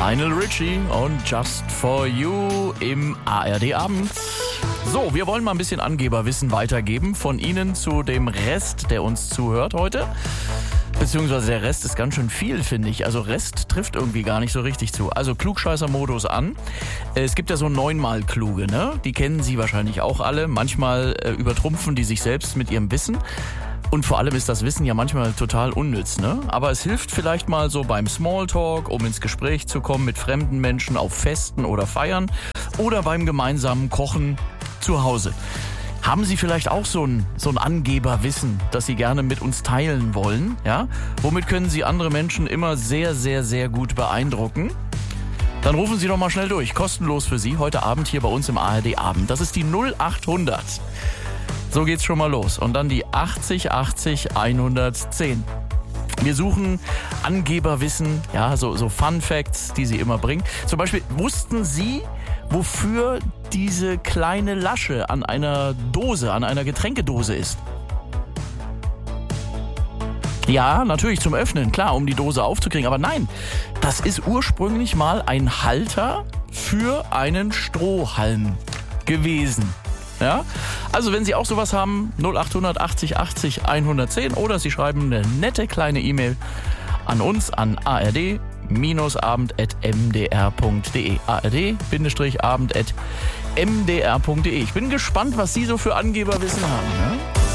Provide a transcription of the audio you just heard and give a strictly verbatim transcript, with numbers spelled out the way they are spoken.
Lionel Richie und Just For You im A R D-Abend. So, wir wollen mal ein bisschen Angeberwissen weitergeben von Ihnen zu dem Rest, der uns zuhört heute. Beziehungsweise der Rest ist ganz schön viel, finde ich. Also Rest trifft irgendwie gar nicht so richtig zu. Also Klugscheißer-Modus an. Es gibt ja so neunmal Kluge, ne? Die kennen Sie wahrscheinlich auch alle. Manchmal äh, übertrumpfen die sich selbst mit ihrem Wissen. Und vor allem ist das Wissen ja manchmal total unnütz, ne? Aber es hilft vielleicht mal so beim Smalltalk, um ins Gespräch zu kommen mit fremden Menschen auf Festen oder Feiern oder beim gemeinsamen Kochen zu Hause. Haben Sie vielleicht auch so ein, so ein Angeberwissen, das Sie gerne mit uns teilen wollen? Ja? Womit können Sie andere Menschen immer sehr, sehr, sehr gut beeindrucken? Dann rufen Sie doch mal schnell durch. Kostenlos für Sie heute Abend hier bei uns im A R D-Abend. Das ist die null acht hundert. So geht's schon mal los. Und dann die achtzig achtzig hundertzehn. Wir suchen Angeberwissen, ja, so, so Fun Facts, die Sie immer bringen. Zum Beispiel, wussten Sie, wofür diese kleine Lasche an einer Dose, an einer Getränkedose ist? Ja, natürlich zum Öffnen, klar, um die Dose aufzukriegen. Aber nein, das ist ursprünglich mal ein Halter für einen Strohhalm gewesen. Ja? Also wenn Sie auch sowas haben, null acht hundert achtzig achtzig hundertzehn oder Sie schreiben eine nette kleine E-Mail an uns an A R D abend at m d r punkt d e. A R D abend at m d r punkt d e. Ich bin gespannt, was Sie so für Angeberwissen haben. Ne?